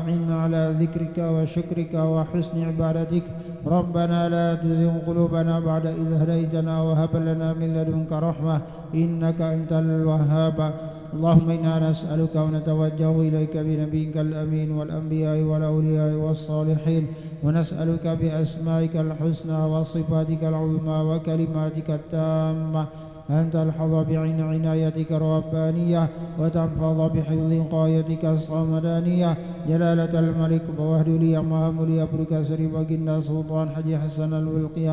وأعنا على ذكرك وشكرك وحسن عبادتك. ربنا لا تزغ قلوبنا بعد إذ هديتنا وهب لنا من لدنك رحمة إنك أنت الوهاب. اللهم إنا نسألك ونتوجه إليك بنبيك الأمين والأنبياء والأولياء والصالحين، ونسألك بأسمائك الحسنى وصفاتك العظمى وكلماتك التامة أن تلحظ بعين عنايتك الربانية وتحفظ بحفظ قايتك الصمدانية جلالة الملك ووهد لي أمام لي أبرك سري وقنا سلطان حجي حسن الولقية